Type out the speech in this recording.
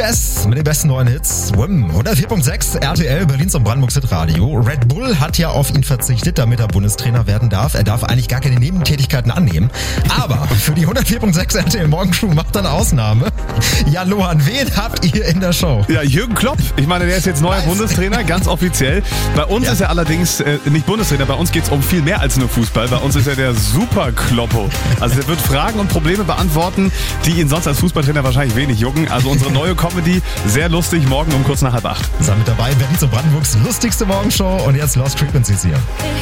DJs mit den besten neuen Hits. 104.6 RTL, Berlins und Brandenburgs Hitradio. Red Bull hat ja auf ihn verzichtet, damit er Bundestrainer werden darf. Er darf eigentlich gar keine Nebentätigkeiten annehmen. Aber für die 104.6 RTL Morgenshow macht er eine Ausnahme. Ja, Lohan, wen habt ihr in der Show? Ja, Jürgen Klopp. Ich meine, der ist jetzt neuer Bundestrainer, ganz offiziell. Bei uns ist er allerdings nicht Bundestrainer. Bei uns geht es um viel mehr als nur Fußball. Bei uns ist er der Super-Kloppo. Also er wird Fragen und Probleme beantworten, die ihn sonst als Fußballtrainer wahrscheinlich wenig jucken. Also unsere neue Comedy, sehr lustig, morgen um kurz nach 7:30. Seid mit dabei, Berlins und Brandenburgs lustigste Morgenshow. Und jetzt Lost Frequencies hier.